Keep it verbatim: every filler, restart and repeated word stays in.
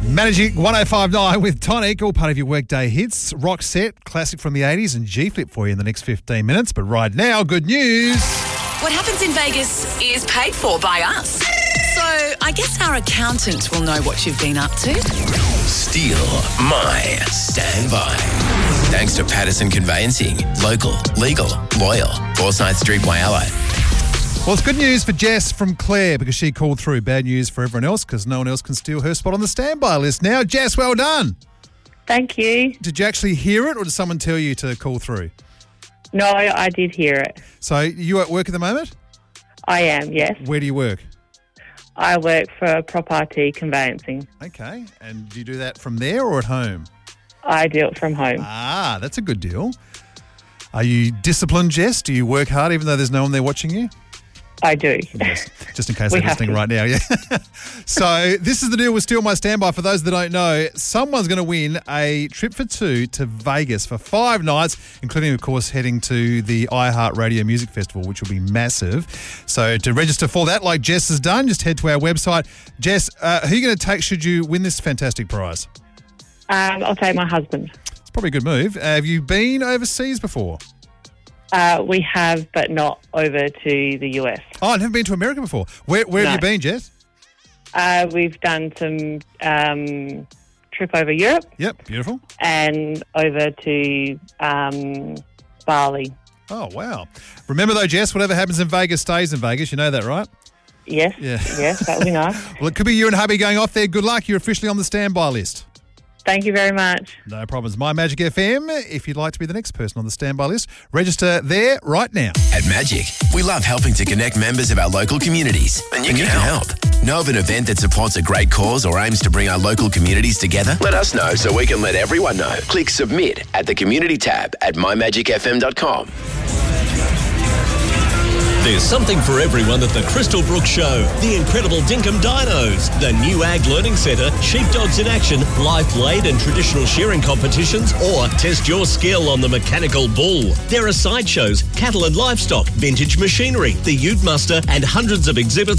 Magic one oh five point nine with Tonic, all part of your workday hits. Rock set, classic from the eighties, and G-Flip for you in the next fifteen minutes. But right now, good news. What happens in Vegas is paid for by us. So I guess our accountant will know what you've been up to. Steal my standby. Thanks to Patterson Conveyancing. Local, legal, loyal. Forsyth Street, Whyalla. Well, it's good news for Jess from Clare because she called through. Bad news for everyone else because no one else can steal her spot on the standby list. Now, Jess, well done. Thank you. Did you actually hear it or did someone tell you to call through? No, I did hear it. So you at work at the moment? I am, yes. Where do you work? I work for Property Conveyancing. Okay. And do you do that from there or at home? I do it from home. Ah, that's a good deal. Are you disciplined, Jess? Do you work hard even though there's no one there watching you? I do. Yes, just in case We they're have listening to. right now, yeah. So this is the deal with Steal My Standby. For those that don't know, someone's going to win a trip for two to Vegas for five nights, including, of course, heading to the iHeartRadio Music Festival, which will be massive. So to register for that, like Jess has done, just head to our website. Jess, uh, who are you going to take should you win this fantastic prize? Um, I'll take my husband. It's probably a good move. Uh, have you been overseas before? Uh, we have, but not over to the U S. Oh, I've never been to America before. Where, where have you No. been, Jess? Uh, we've done some um, trip over Europe Yep, beautiful. and over to um, Bali. Oh, wow. Remember, though, Jess, whatever happens in Vegas stays in Vegas. You know that, right? Yes, Yeah. yes, that would be nice. Well, it could be you and hubby going off there. Good luck. You're officially on the standby list. Thank you very much. No problems. My Magic F M, if you'd like to be the next person on the standby list, register there right now. At Magic, we love helping to connect members of our local communities. And you, can, help. Know of an event that supports a great cause or aims to bring our local communities together? Let us know so we can let everyone know. Click submit at the community tab at my magic f m dot com. There's something for everyone at the Crystal Brook Show. The incredible Dinkum Dinos, the new Ag Learning Centre, sheepdogs in action, live laid and traditional shearing competitions, or test your skill on the mechanical bull. There are sideshows, cattle and livestock, vintage machinery, the Ute Muster, and hundreds of exhibits